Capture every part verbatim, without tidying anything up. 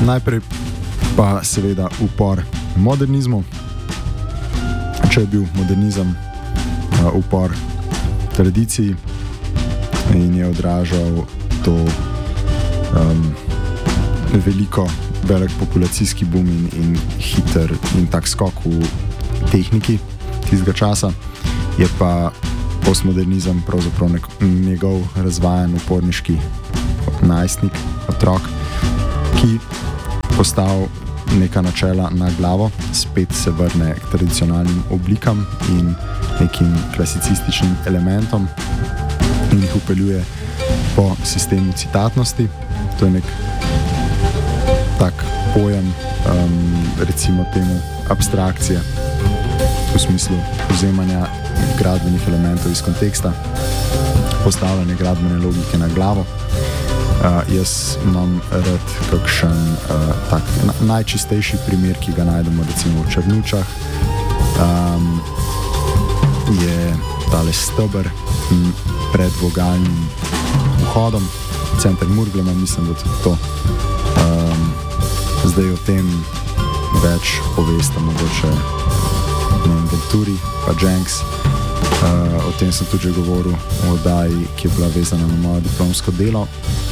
Najprej pa seveda upor modernizmu. Če je bil modernizem uh, upor tradiciji in je odražal to um, veliko, velik populacijski boom in, in hiter in tak skok v tehniki tistega časa, je pa postmodernizem pravzaprav nek, njegov razvajan uporniški najstnik, otrok, ki postav neka načela na glavo, spet se vrne k tradicionalnim oblikam in nekim klasicističnim elementom in jih upeljuje po sistemu citatnosti. To je nek tak pojem, um, recimo temu abstrakcije, v smislu vzemanja gradbenih elementov iz konteksta, postavljanje gradbene logike na glavo. Uh, jaz imam rad kakšen uh, tak na, najčistejši primer, ki ga najdemo recimo v Črnučah, um, je tale steber pred vogalnim vhodom, center Murglema, mislim, da tudi to. Um, zdaj o tem več povesta mogoče Venturi pa Jenks. Uh, o tem sem tudi že govoril o oddaji, ki je bila vezana na moje diplomsko delo.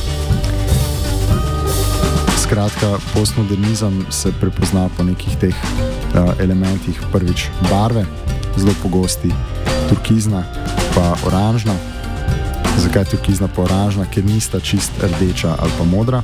Skratka, postmodernizem se prepozna po nekih teh uh, elementih. Prvič barve, zelo pogosti turkizna pa oranžna. Zakaj turkizna pa oranžna? Ker nista čist rdeča ali pa modra.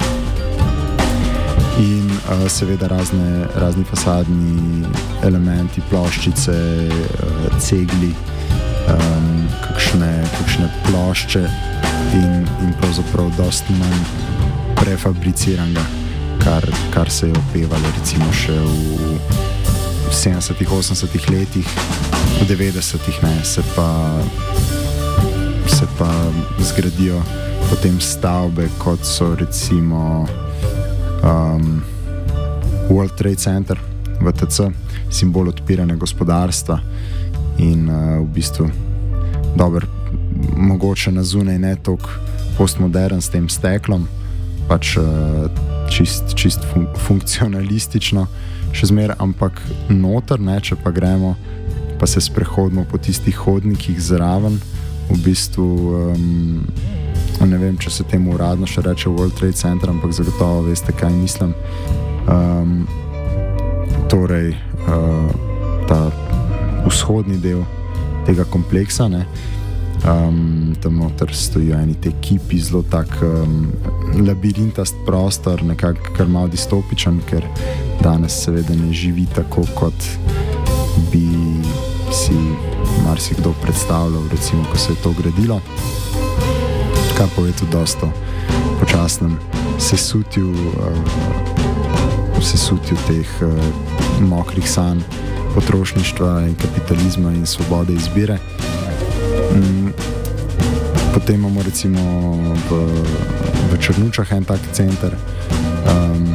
In uh, seveda razne, razni fasadni elementi, ploščice, uh, cegli, um, kakšne, kakšne plošče in, in pravzaprav dosti manj prefabriciranega, kar, kar se je opevalo recimo še v, v sedemdesetih, osemdesetih letih, v devetdesetih ne, se pa, se pa zgradijo potem stavbe, kot so recimo Um, World Trade Center, W T C, simbol odpiranja gospodarstva in uh, v bistvu dober, mogoče na zunaj ne toliko postmodern s tem steklom, pač uh, čist, čist fun- funkcionalistično še zmeraj, ampak noter, ne, če pa gremo, pa se sprehodimo po tistih hodnikih zraven, v bistvu um, ne vem, če se temu uradno še reče World Trade Center, ampak zagotovo veste, kaj mislim. Um, torej, uh, ta vzhodni del tega kompleksa, ne, um, tam noter stojijo eni te kipi, zelo tak um, labirintast prostor, nekako kar malo distopičen, ker danes seveda ne živi tako, kot bi si marsikdo predstavljal, recimo, ko se je to gradilo. Kar pove tudi dosta o počasnem sesutju, uh, sesutju teh uh, mokrih sanj potrošništva in kapitalizma in svobode izbire. Mm, potem imamo recimo v, v Črnučah en tak center, um,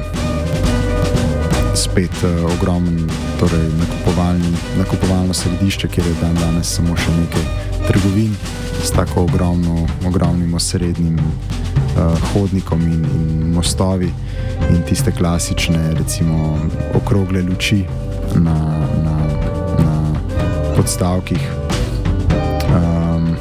spet uh, ogromen, torej nakupovalni, nakupovalno središče, kjer je dan danes samo še nekaj trgovin s tako ogromno, ogromnim osrednjim uh, hodnikom in, in mostovi in tiste klasične, recimo, okrogle luči na, na, na podstavkih. Um,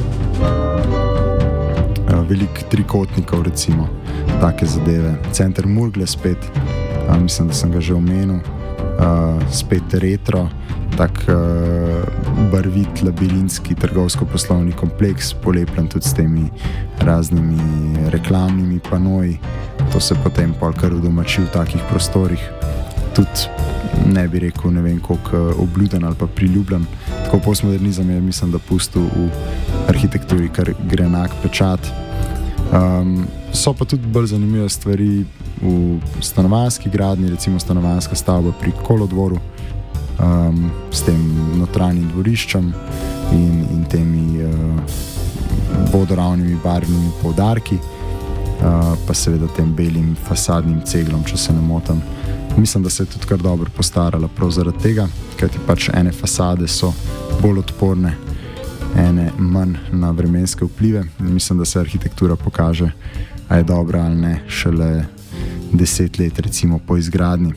uh, velik trikotnikov, recimo, take zadeve. Center Murgle spet, uh, mislim, da sem ga že omenil, uh, spet retro, tak uh, barvit, labirintski, trgovsko-poslovni kompleks, polepljen tudi s temi raznimi reklamnimi panoji. To se potem pol kar udomači v takih prostorih. Tudi ne bi rekel, ne vem koliko obljuden ali pa priljubljen. Tako postmodernizem je, mislim, da pustil v arhitekturi kar grenak pečat. Um, so pa tudi bolj zanimive stvari v stanovanjski gradnji, recimo stanovanjska stavba pri Kolodvoru, Um, s tem notranjim dvoriščem in, in temi uh, vodoravnimi barvnimi poudarki, uh, pa seveda tem belim fasadnim ceglom, če se ne motim. Mislim, da se je tudi kar dobro postarala prav zaradi tega, kajti pač ene fasade so bolj odporne, ene manj na vremenske vplive. Mislim, da se arhitektura pokaže, a je dobra ali ne, šele deset let recimo po izgradnji.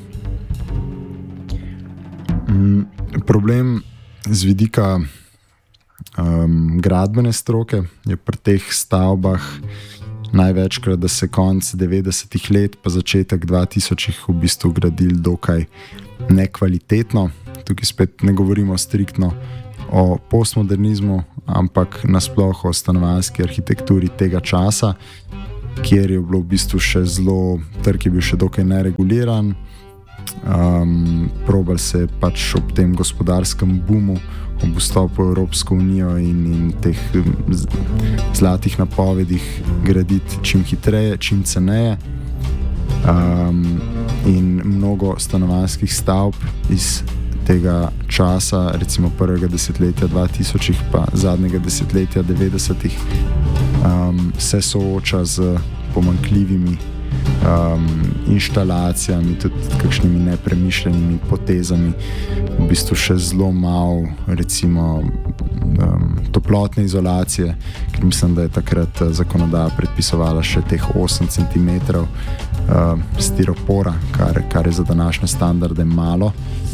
Mm, problem z vidika um, gradbene stroke je pri teh stavbah največkrat, da se konc devetdesetih let pa začetek dvatisočih v bistvu gradili dokaj nekvalitetno. Tukaj spet ne govorimo striktno o postmodernizmu, ampak nasploh o stanovanjski arhitekturi tega časa, kjer je bilo v bistvu še zelo, trg je bil še dokaj nereguliran. Um, probal se je pač ob tem gospodarskem boomu, ob vstopu v Evropsko unijo in, in teh zlatih napovedih graditi čim hitreje, čim ceneje. Um, in mnogo stanovanjskih stavb iz tega časa, recimo prvega desetletja dvatisočih pa zadnjega desetletja devetdesetih, um, se sooča z pomanjkljivimi um, inštalacijami, tudi kakšnimi nepremišljenimi potezami, v bistvu še zelo malo recimo um, toplotne izolacije, ker mislim, da je takrat zakonodaja predpisovala še teh osem centimetrov uh, stiropora, kar, kar je za današnje standarde malo.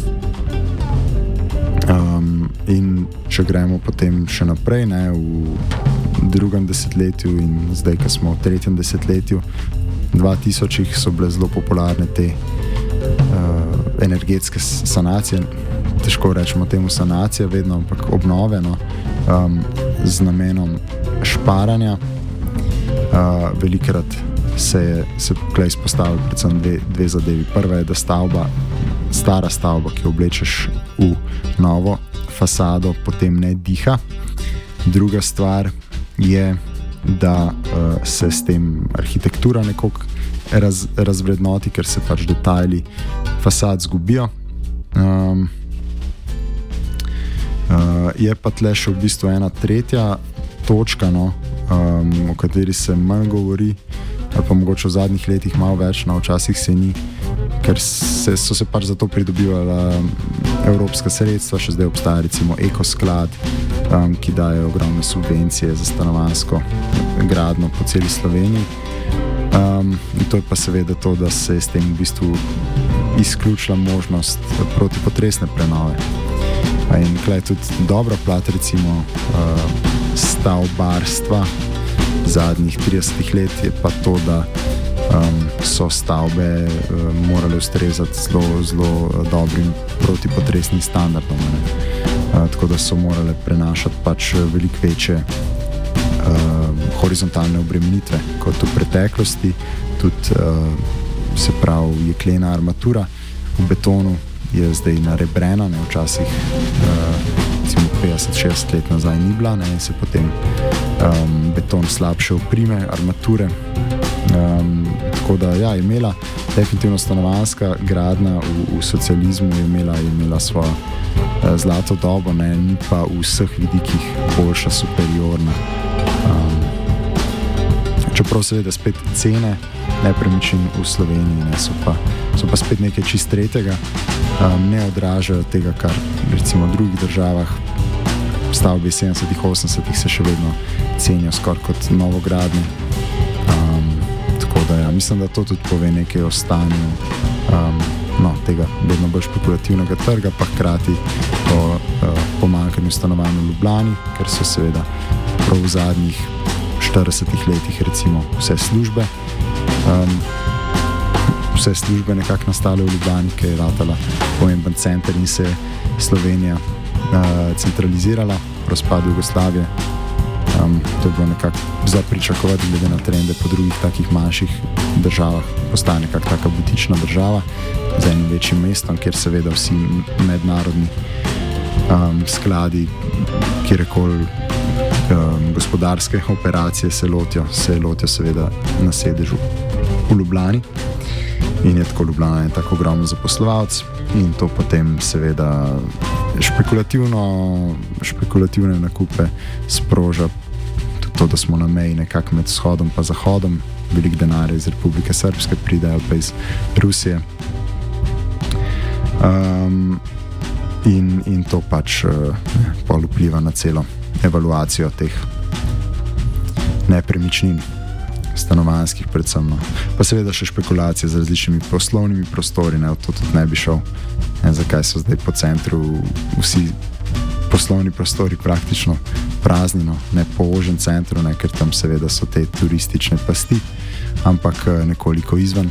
Um, in če gremo potem še naprej, ne, v drugem desetletju in zdaj, ko smo v tretjem desetletju dvatisočih, so bile zelo popularne te uh, energetske sanacije, težko rečemo temu sanacija vedno, ampak obnove, no, um, z namenom šparanja. Uh, velikrat se je se tukaj izpostavil predvsem dve, dve zadevi. Prva je, da stavba, stara stavba, ki jo oblečeš v novo fasado, potem ne diha. Druga stvar je, da uh, se s tem arhitektura nekako raz, razvrednoti, ker se pač detajli fasad zgubijo. Um, uh, je pa tle še v bistvu ena tretja točka, no, um, o kateri se manj govori, ali pa mogoče v zadnjih letih malo več, no, včasih se ni, ker se, so se pač za to pridobivala evropska sredstva, še zdaj obstaja recimo ekosklad, um, ki daje ogromne subvencije za stanovanjsko gradnjo po celi Sloveniji. Um, in to je pa seveda to, da se je s tem v bistvu izključila možnost protipotresne prenove. In tukaj je tudi dobra plat recimo uh, stavbarstva zadnjih tridesetih let, je pa to, da um, so stavbe uh, morale ustrezati zelo, zelo dobrim protipotresnim standardom. Uh, tako da so morale prenašati pač veliko večje uh, horizontalne obremenitve kot v preteklosti. Tudi uh, se pravi jeklena armatura v betonu je zdaj narebrena, ne, včasih uh, recimo petdeset šestdeset let nazaj ni bila, ne, in se potem um, beton slabše oprime, armature. Um, tako da ja, je imela definitivno stanovanjska gradnja v, v socializmu, je imela, je imela svojo uh, zlato dobo, ne, ni pa v vseh vidikih boljša, superiorna. Um, čeprav seveda spet cene nepremičnin v Sloveniji, ne, so, pa, so pa spet nekaj čist tretjega, um, ne odražajo tega, kar recimo v drugih državah stavbe sedemdesetih, osemdesetih se še vedno cenijo skoraj kot novogradnje. Um, tako da ja, mislim, da to tudi pove nekaj o stanju um, no, tega vedno bolj špekulativnega trga, pa hkrati o uh, pomanjkanju stanovanj v Ljubljani, ker so seveda prav v zadnjih štiridesetih letih recimo vse službe um, vse službe nekako nastale v Ljubljani, ker je ratala pomemben center in se je Slovenija uh, centralizirala v razpadu Jugoslavije. Um, to je bilo nekako za pričakovati, glede na trende po drugih takih manjših državah, postane nekako taka butična država z enim večjim mestom, kjer seveda vsi mednarodni um, skladi, kjerkoli um, gospodarske operacije se lotijo, se lotijo seveda na sedežu v Ljubljani. In je tako Ljubljana je tako ogromno zaposlovalc in to potem seveda špekulativno, špekulativne nakupe sproža tudi to, da smo na meji nekako med vzhodom pa zahodom, velik denar iz Republike Srpske pride ali pa iz Rusije. Um, in, in to pač uh, pol vpliva na celo evaluacijo teh nepremičnin. stanovanjskih predvsem. No. Pa seveda še špekulacije z različnimi poslovnimi prostori, ne, v to tudi ne bi šel. Ne, zakaj so zdaj po centru vsi poslovni prostori praktično prazni, no, ne po ožjem centru, ne, ker tam seveda so te turistične pasti, ampak nekoliko izven.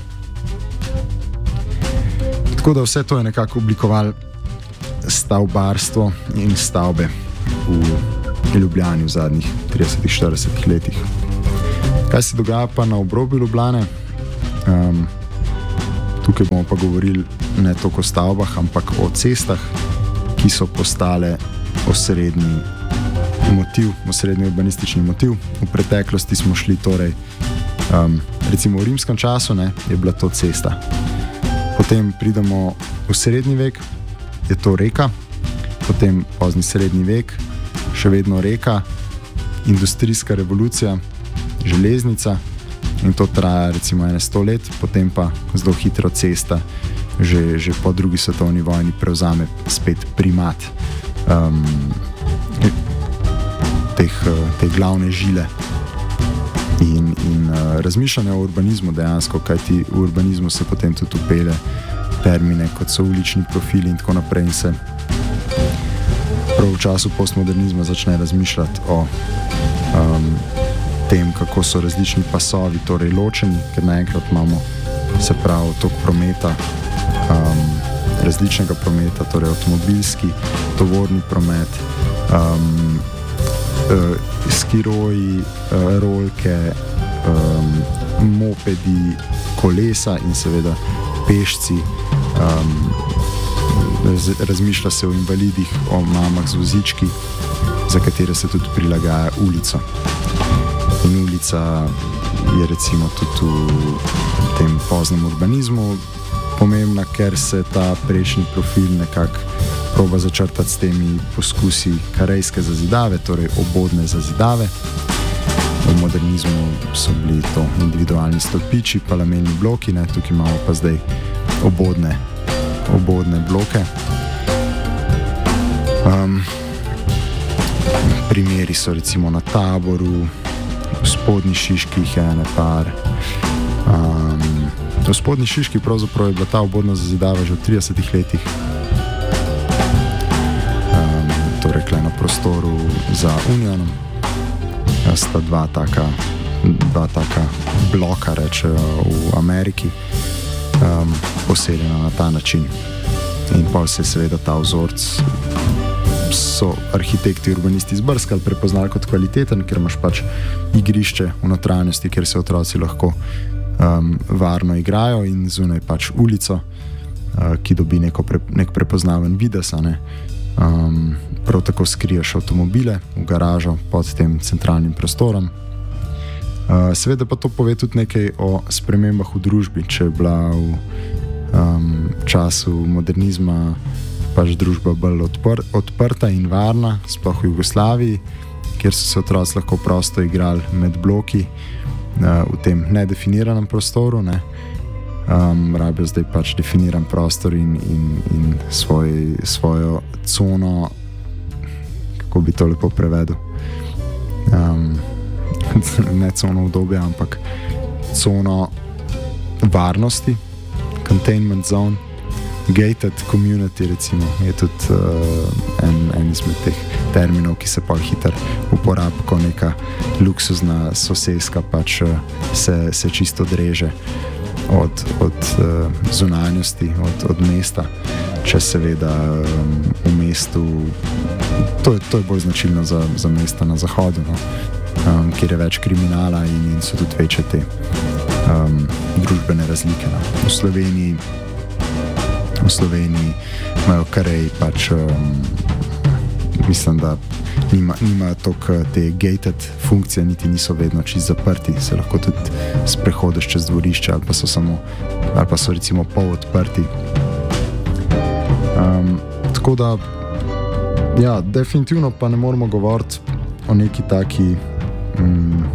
Tako da vse to je nekako oblikovalo stavbarstvo in stavbe v Ljubljani v zadnjih tridesetih štiridesetih letih. Kaj se dogaja pa na obrobju Ljubljane? Um, tukaj bomo pa govorili ne toliko o stavbah, ampak o cestah, ki so postale osrednji motiv, osrednji urbanistični motiv. V preteklosti smo šli torej, um, recimo v rimskem času, ne, je bila to cesta. Potem pridemo v srednji vek, je to reka, potem pozni srednji vek, še vedno reka, industrijska revolucija, železnica in to traja recimo ene sto let, potem pa zelo hitro cesta že, že po drugi svetovni vojni prevzame spet primat um, teh, te glavne žile in, in uh, razmišljanje o urbanizmu dejansko, kajti v urbanizmu se potem tudi upele termine, kot so ulični profili in tako naprej, in se prav v času postmodernizma začne razmišljati o um, tem, kako so različni pasovi torej ločeni, ker naenkrat imamo se pravi tok prometa, um, različnega prometa, torej avtomobilski, tovorni promet, um, uh, skiroji, uh, rolke, um, mopedi, kolesa in seveda pešci. Um, razmišlja se o invalidih, o mamah z vozički, za katere se tudi prilagaja ulico. In ulica je recimo tudi v tem poznem urbanizmu pomembna, ker se ta prejšnji profil nekako proba začrtati s temi poskusi karejske zazidave, torej obodne zazidave. V modernizmu so bili to individualni stolpiči, pa lamelni bloki, ne, tukaj imamo pa zdaj obodne, obodne bloke. Um, primeri so recimo na Taboru, v Spodnji Šiški jih je ene par. Um, v Spodnji Šiški pravzaprav je bila ta obodna zazidava že v tridesetih letih. Um, torej na prostoru za Unionom sta dva taka, dva taka bloka, rečejo v Ameriki, um, poseljena na ta način. In pa se seveda ta vzorc so arhitekti, urbanisti izbrskali, prepoznali kot kvaliteten, ker imaš pač igrišče v notranjosti, kjer se otroci lahko um, varno igrajo, in zunaj pač ulico, uh, ki dobi neko pre, nek prepoznaven videz, ne. Um, prav tako skriješ avtomobile v garažo pod tem centralnim prostorom. Uh, seveda pa to pove tudi nekaj o spremembah v družbi, če je bila v um, času modernizma pač družba bolj odpr odprta in varna, sploh v Jugoslaviji, kjer so se otroci lahko prosto igrali med bloki uh, v tem nedefiniranem prostoru, ne. Um, rabijo zdaj pač definiran prostor in, in, in svoj, svojo cono, kako bi to lepo prevedel, um, ne cono obdobja, ampak cono varnosti, containment zone, gated community recimo, je tudi uh, en, en izmed teh terminov, ki se pa hitro uporabi, ko neka luksuzna soseska pač uh, se, se čisto dreže od, od uh, zunanjosti, od, od mesta, če seveda um, v mestu, to je, to je bolj značilno za, za mesta na zahodu, no? um, kjer je več kriminala in, in so tudi večje te um, družbene razlike. No? V Sloveniji v Sloveniji imajo karej pač um, mislim, da nima, nimajo toliko te gated funkcije, niti niso vedno čisto zaprti, se lahko tudi sprehodiš čez dvorišče, ali pa so samo, ali pa so recimo pol odprti. Um, tako da, ja, definitivno pa ne moramo govoriti o neki taki um,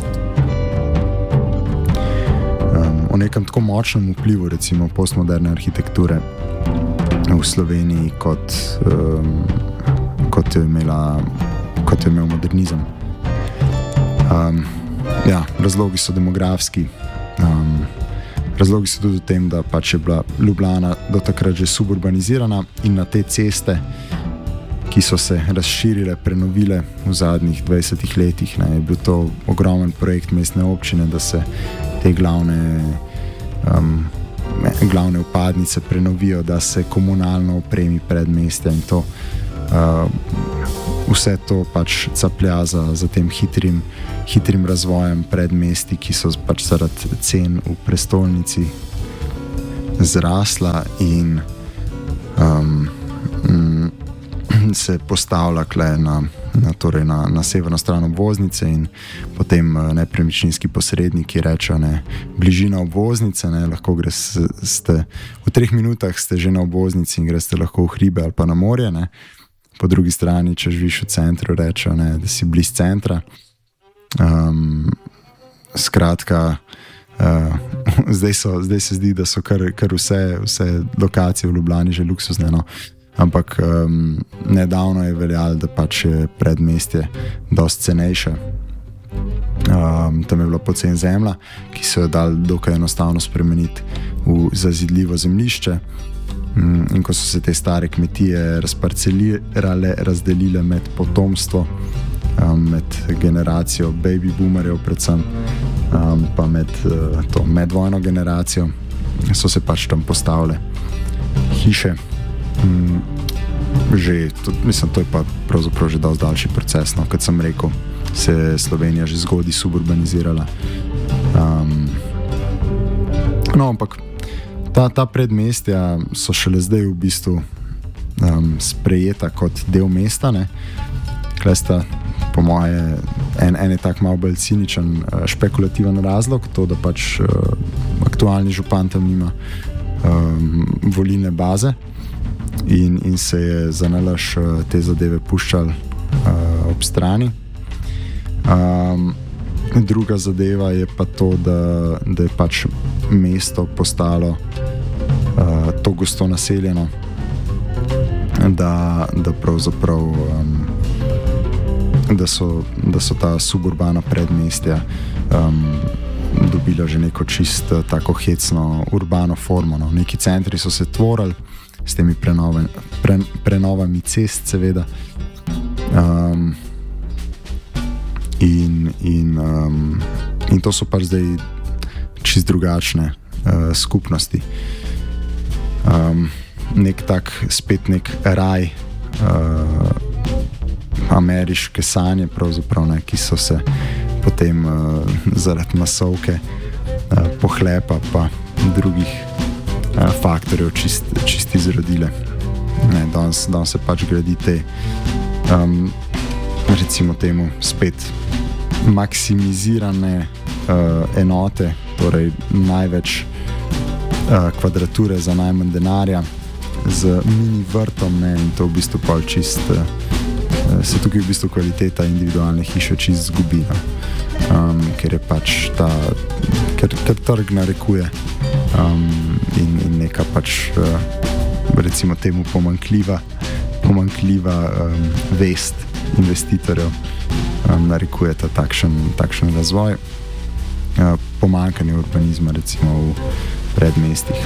um, o nekem tako močnem vplivu recimo postmoderne arhitekture v Sloveniji, kot, um, kot, je imela, kot je imel modernizem. Um, ja, razlogi so demografski. Um, razlogi so tudi v tem, da pač je bila Ljubljana do takrat že suburbanizirana in na te ceste, ki so se razširile, prenovile v zadnjih dvajsetih letih, ne, je bil to ogromen projekt mestne občine, da se te glavne, um, glavne vpadnice prenovijo, da se komunalno opremi predmestja in to. Uh, vse to pač caplja za, za tem hitrim, hitrim razvojem predmesti, ki so pač zaradi cen v prestolnici zrasla in um, mm, se postavlja kle na, na, torej na, na severno stran obvoznice in potem nepremičninski posredniki rečejo, ne, bližina obvoznice, ne, lahko greste, ste, v treh minutah ste že na obvoznici in greste lahko v hribe ali pa na morje, ne. Po drugi strani, če živiš v centru, rečejo, ne, da si bliz centra. Um, skratka, uh, zdaj, so, zdaj se zdi, da so kar, kar vse, vse lokacije v Ljubljani že luksuzne, no. Ampak um, nedavno je veljalo, da pač je predmestje dosti cenejše. Um, tam je bila poceni zemlja, ki so jo dali dokaj enostavno spremeniti v zazidljivo zemljišče. In ko so se te stare kmetije razparcelirale, razdelile med potomstvo, um, med generacijo baby boomerjev predvsem, um, pa med uh, to medvojno generacijo, so se pač tam postavile hiše. Um, že, to, mislim, to je pa pravzaprav že dosti daljši proces, no, kot sem rekel, se je Slovenija že zgodaj suburbanizirala. Um, no, ampak Ta, ta predmestja so šele zdaj v bistvu um, sprejeta kot del mesta. Tukaj sta, po moje, en, en je tak malo bolj ciničen, špekulativen razlog, to, da pač uh, aktualni župan tam nima um, volilne baze in, in se je za nalaž uh, te zadeve puščal uh, ob strani. Um, Druga zadeva je pa to, da, da je pač mesto postalo uh, to gosto naseljeno, da, da pravzaprav um, da, so, da so ta suburbana predmestja um, dobila že neko čisto tako hecno urbano formo. No. Neki centri so se tvorili s temi prenove, pre, prenovami cest, seveda. Um, In, in, um, in to so pač zdaj čist drugačne uh, skupnosti. Um, nek tak, spet nek raj uh, ameriške sanje, pravzaprav, ne, ki so se potem uh, zaradi masovke, uh, pohlepa pa drugih uh, faktorjev čist, čist izrodile. Ne, danes, danes se pač gradi te um, recimo temu spet maksimizirane uh, enote, torej največ uh, kvadrature za najmanj denarja z mini vrtom, ne, in to v bistvu pa čist uh, se tukaj v bistvu kvaliteta individualne hiše čist zgubi, no. um, ker je pač ta ker, ker trg narekuje um, in, in neka pač uh, recimo temu pomanjkljiva pomanjkljiva um, vest investitorjev um, narekuje ta takšen, takšen razvoj, uh, pomanjkanje urbanizma recimo v predmestih.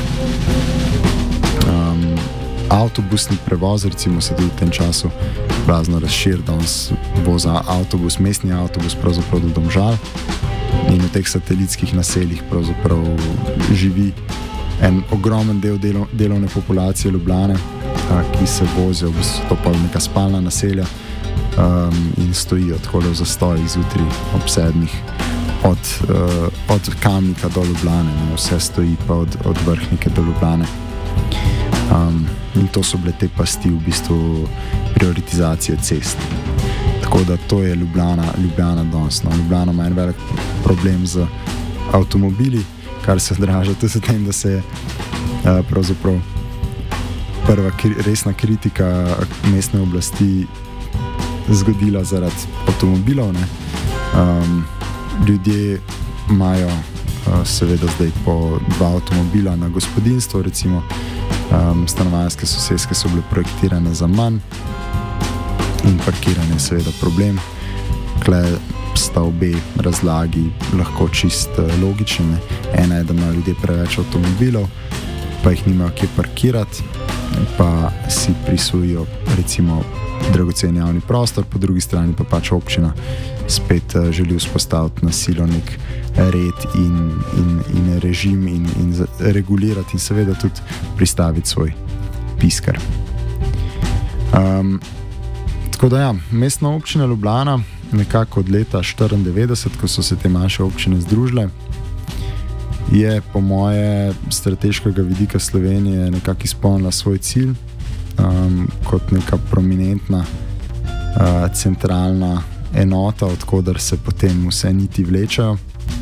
Um, avtobusni prevoz recimo se tudi v tem času blazno razširi, danes voza avtobus, mestni avtobus pravzaprav do Domžal in v teh satelitskih naseljih pravzaprav živi en ogromen del delo, delovne populacije Ljubljane, a, ki se vozijo, v bistvu to pa neka spalna naselja, um, in stojijo tako v zastojih zjutraj ob sedmih od, uh, od Kamnika do Ljubljane, ne, vse stoji pa od, od Vrhnike do Ljubljane. Um, in to so bile te pasti v bistvu prioritizacije cest. Tako da to je Ljubljana, Ljubljana danes. No. Ljubljana ima en velik problem z avtomobili, kar se odraža tudi v tem, da se je uh, pravzaprav prva kri, resna kritika mestne oblasti zgodila zaradi avtomobilov. Ne. Um, ljudje imajo uh, seveda zdaj po dva avtomobila na gospodinstvo, recimo um, stanovanjske soseske so bile projektirane za manj in parkiranje je seveda problem. Kle sta obe razlagi lahko čist logični. Ena je, da imajo ljudje preveč avtomobilov, pa jih nimajo kje parkirati, pa si prisvojijo recimo dragoceni javni prostor, po drugi strani pa pač občina spet uh, želi vzpostaviti na silo nek red in, in, in režim in, in regulirati in seveda tudi pristaviti svoj piskar. Um, tako da ja, Mestna občina Ljubljana nekako od leta štiriindevetdeset, ko so se te manjše občine združile, je po moje strateškega vidika Slovenije nekako izpolnila svoj cilj um, kot neka prominentna uh, centralna enota, odkudar se potem vse niti vlečajo.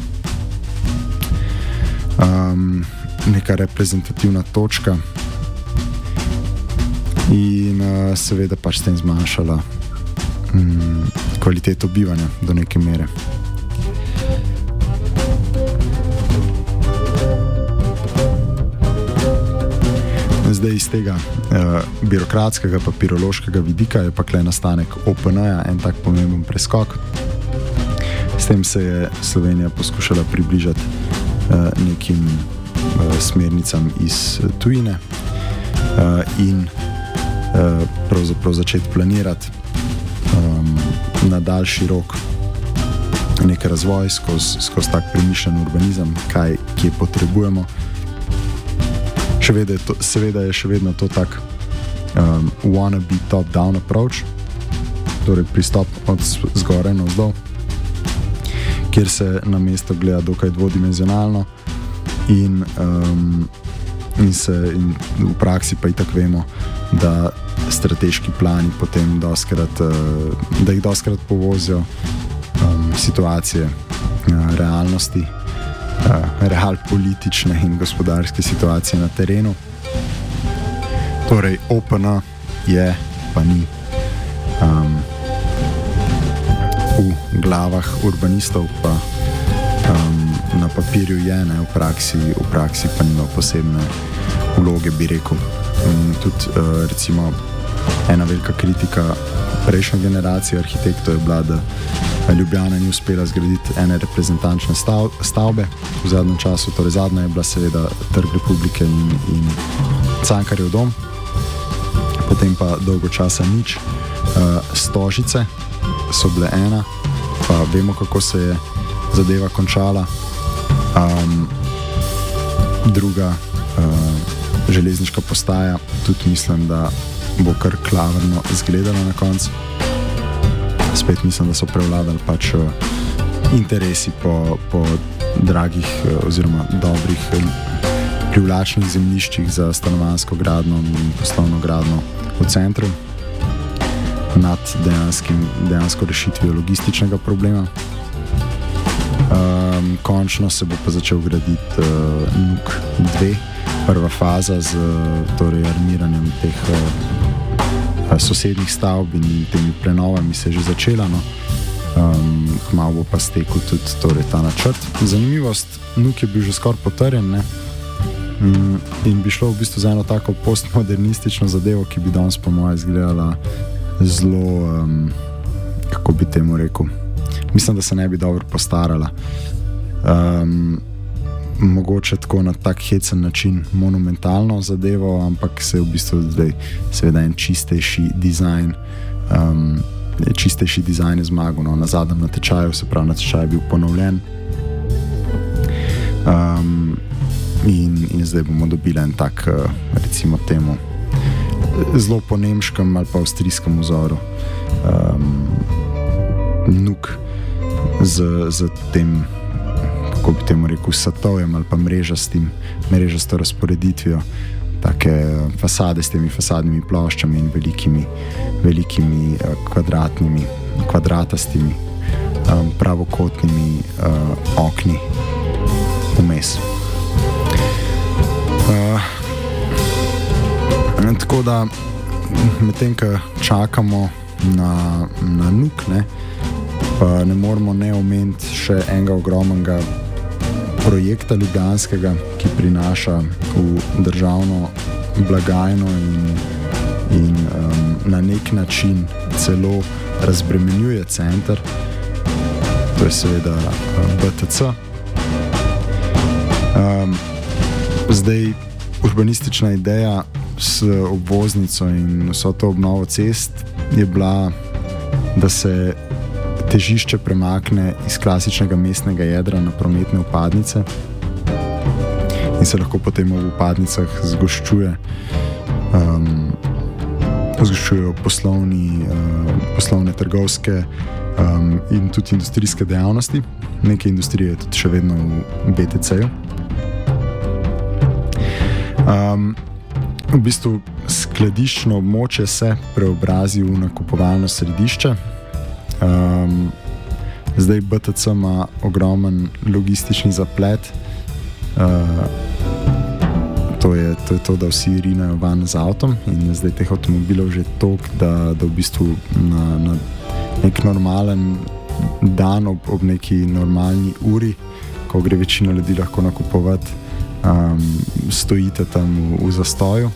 Um, neka reprezentativna točka in uh, seveda pač s tem zmanjšala um, kvaliteto bivanja do neke mere. Zdaj iz tega uh, birokratskega papirološkega vidika je pa kle nastanek O P N-ja en tak pomemben preskok. S tem se je Slovenija poskušala približati uh, nekim uh, smernicam iz tujine uh, in uh, pravzaprav začeti planirati um, na daljši rok nek razvoj skozi skoz tak premišljen urbanizem, kaj kje potrebujemo. Seveda je, to, seveda je še vedno to tak um, wannabe top-down approach, torej pristop od zgoraj na vzdolj, kjer se na mesto gleda dokaj dvodimenzionalno in, um, in, se, in v praksi pa itak vemo, da strateški plani potem doskrat, uh, da jih doskrat povozijo um, situacije uh, realnosti, Uh, real politične in gospodarske situacije na terenu. Torej, O P N je, pa ni um, v glavah urbanistov, pa um, na papirju je, ne, v praksi, v praksi pa nima posebne vloge, bi rekel. Um, tudi, uh, recimo, ena velika kritika prejšnje generacije arhitektov je bila, da Ljubljana ni uspela zgraditi ene reprezentančne stav, stavbe v zadnjem času, torej zadnja je bila seveda Trg Republike in, in Cankarjev dom, potem pa dolgo časa nič. Uh, Stožice so bile ena, pa vemo, kako se je zadeva končala. Um, druga uh, železniška postaja, tudi mislim, da bo kar klavrno izgledala na koncu. Spet mislim, da so prevladali pač uh, interesi po, po dragih uh, oziroma dobrih uh, privlačnih zemljiščih za stanovanjsko gradnjo in poslovno gradnjo v centru nad dejanskim, dejansko rešitvijo logističnega problema. Um, končno se bo pa začel graditi uh, N U K dve, prva faza z torej armiranjem teh uh, sosednjih stavb in temi prenovami se je že začela, no. Um, kmalu bo pa stekel tudi torej, ta načrt. Zanimivost, N U K je bil že skoraj potrjen, ne? Um, in bi šlo v bistvu za eno tako postmodernistično zadevo, ki bi danes po moje izgledala zelo, um, kako bi temu rekel, mislim, da se ne bi dobro postarala. Um, mogoče tako na tak hecen način monumentalno zadevo, ampak se je v bistvu zdaj seveda en čistejši dizajn um, čistejši dizajn je zmagal, no, na zadnjem natečaju, se pravi natečaj je bil ponovljen um, in, in zdaj bomo dobili en tak, recimo temu zelo po nemškem ali pa avstrijskem vzoru um, N U K z, z tem, kako bi temu rekel, satovjem ali pa mrežastim, mrežasto razporeditvijo, take fasade s temi fasadnimi ploščami in velikimi, velikimi kvadratnimi, kvadratastimi, um, pravokotnimi uh, okni vmes. Uh, tako da, medtem, ko čakamo na, na N U K, ne, pa ne moramo ne omeniti še enega ogromnega projekta ljubljanskega, ki prinaša v državno blagajno in, in um, na nek način celo razbremenjuje center. je seveda B T C. Um, zdaj, urbanistična ideja s obvoznico in vso to obnovo cest je bila, da se težišče premakne iz klasičnega mestnega jedra na prometne vpadnice in se lahko potem v vpadnicah zgoščuje, um, zgoščujejo poslovni, uh, poslovne, trgovske um, in tudi industrijske dejavnosti. Nekaj industrije je tudi še vedno v B T C-ju. Um, v bistvu skladiščno območje se preobrazi v nakupovalno središče. Um, zdaj B T C ima ogromen logistični zaplet. Uh, to, je, to je to, da vsi rinejo van z avtom in je zdaj teh avtomobilov že toliko, da, da v bistvu na, na nek normalen dan ob, ob neki normalni uri, ko gre večina ljudi lahko nakupovati, um, stojite tam v, v zastoju.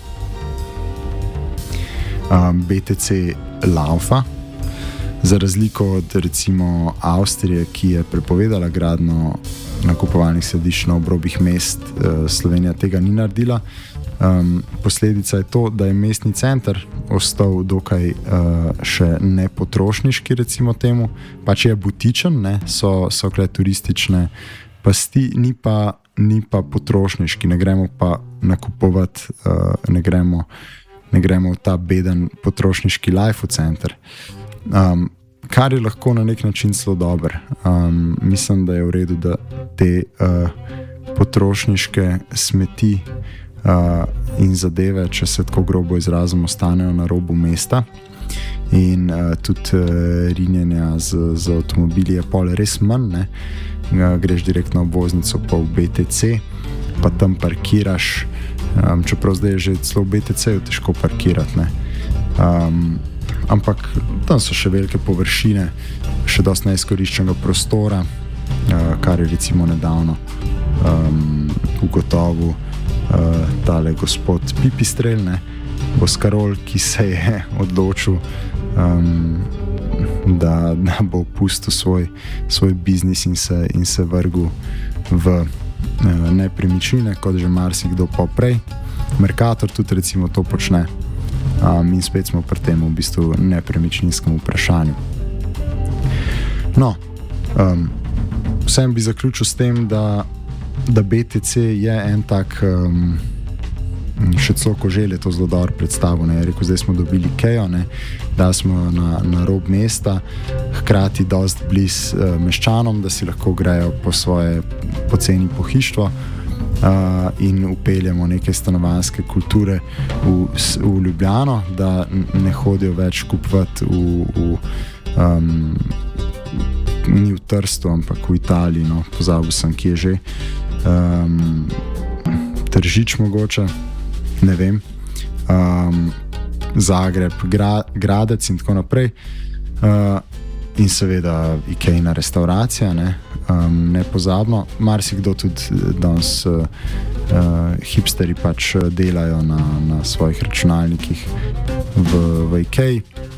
Um, B T C laufa, za razliko od recimo Avstrije, ki je prepovedala gradnjo nakupovalnih središč na obrobih mest, uh, Slovenija tega ni naredila. Um, posledica je to, da je mestni center ostal dokaj uh, še nepotrošniški, recimo temu, pač je butičen, ne? so, so kle turistične pasti, ni pa, ni pa potrošniški, ne gremo pa nakupovati, uh, ne, gremo, ne gremo v ta beden potrošniški life center. Um, kar je lahko na nek način zelo dober. Um, mislim, da je v redu, da te uh, potrošniške smeti Uh, in zadeve, če se tako grobo izrazim, ostanejo na robu mesta in uh, tudi uh, rinjenja z, z avtomobili je pol res manj, ne? Uh, greš direktno na obvoznico pa v B T C, pa tam parkiraš, um, čeprav zdaj je že celo v B T C-ju težko parkirati, ne? Um, ampak tam so še velike površine, še dosti neizkoriščenega prostora, uh, kar je recimo nedavno um, ugotovil Uh, tale gospod Pipistrel, ne, Boskarol, ki se je odločil, um, da, da bo pustil svoj, svoj biznis in se, in se vrgel v uh, nepremičnine, kot že marsikdo poprej. Mercator tudi recimo to počne um, in spet smo pri tem v bistvu nepremičninskem vprašanju. No, um, vsem bi zaključil s tem, da da B T C je en tak, um, še celo Koželj je to zelo dobro predstavil, ne, rekel, zdaj smo dobili Kejo, ne, da smo na, na rob mesta, hkrati dost bliz uh, meščanom, da si lahko grejo po svoje poceni pohištvo uh, in upeljemo neke stanovanjske kulture v, v Ljubljano, da ne hodijo več kupovati v, v um, ni v Trstu, ampak v Italiji, no, pozabil sem, kje že. Um, Tržič mogoče, ne vem, um, Zagreb, gra, Gradec in tako naprej, uh, in seveda Ikejna restauracija, ne, um, nepozabno. Marsikdo tudi danes uh, uh, hipsteri pač delajo na, na svojih računalnikih v, v Ikeji.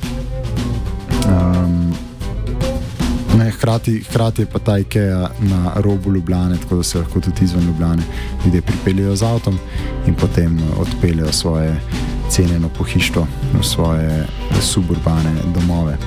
Um, Ne, hkrati, hkrati je pa ta Ikea na robu Ljubljane, tako da se lahko tudi izven Ljubljane ljudje pripeljejo z avtom in potem odpeljejo svoje cenjeno pohištvo v svoje suburbane domove.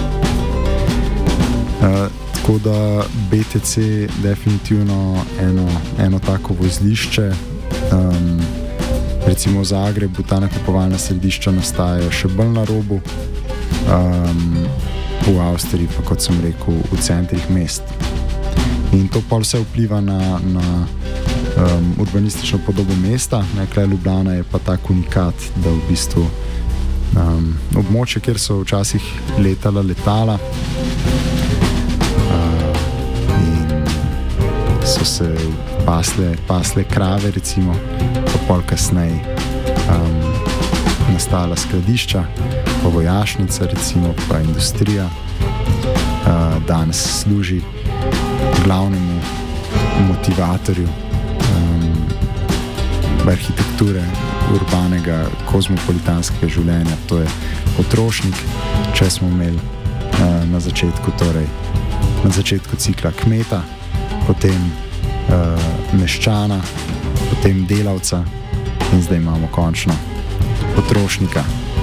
Uh, tako da B T C definitivno eno, eno tako vozlišče. Um, recimo v Zagrebu ta nakupovalna središča nastajajo še bolj na robu. Um, v Avstriji pa, kot sem rekel, v centrih mest. In to pa vse vpliva na, na um, urbanistično podobo mesta. Nekaj Ljubljana je pa tak unikat, da v bistvu um, območje, kjer so včasih letala letala uh, in so se pasle, pasle krave, recimo, pa pol kasneje um, nastala skladišča, pa vojašnica, recimo, pa industrija, uh, danes služi glavnemu motivatorju um, arhitekture urbanega, kozmopolitanskega življenja, to je potrošnik, če smo imeli uh, na začetku torej na začetku cikla kmeta, potem uh, meščana, potem delavca in zdaj imamo končno potrošnika.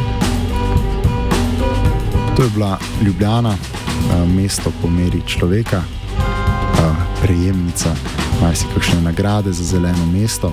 To je bila Ljubljana, uh, mesto po meri človeka, uh, prejemnica marsikakšne nagrade za zeleno mesto.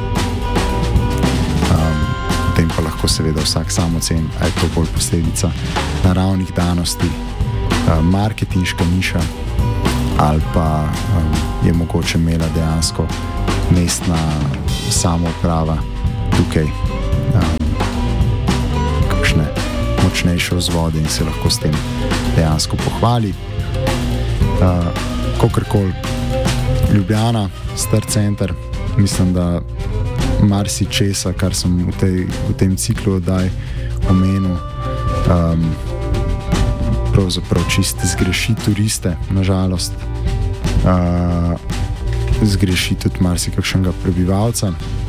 Um, potem pa lahko seveda vsak sam oceni, ali je to bolj posledica naravnih danosti, uh, marketinška niša, ali pa um, je mogoče imela dejansko mestna samouprava tukaj um, kakšne močnejše vzvode in se lahko s tem dejansko pohvali. Uh, Kakorkoli, Ljubljana, star center, mislim, da marsičesa, kar sem v, tej, v tem ciklu oddaj omenil, um, pravzaprav čist zgreši turiste, nažalost. Uh, zgreši tudi marsikakšnega prebivalca.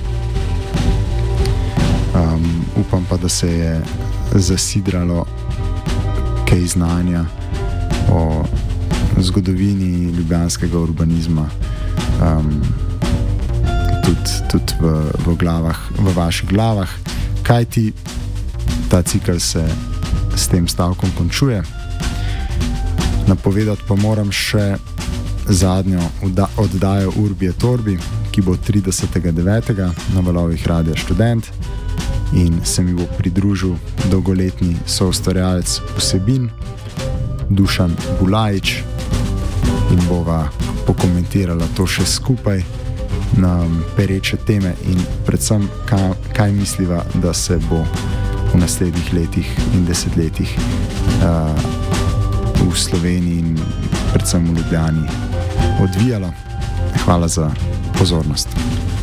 Um, upam pa, da se je zasidralo kaj znanja o zgodovini ljubljanskega urbanizma, um, tudi, tudi v, v, glavah, v vaših glavah, kajti ta cikl se s tem stavkom končuje. Napovedati pa moram še zadnjo oddajo Urbi et Orbi, ki bo tridesetega devetega na valovih Radia Študent in se mi bo pridružil dolgoletni soustvarjalec vsebin Dušan Bulajič in bova pokomentirala to še skupaj na pereče teme in predvsem kaj, kaj misliva, da se bo v naslednjih letih in desetletjih uh, v Sloveniji in predvsem v Ljubljani odvijalo. Hvala za pozornost.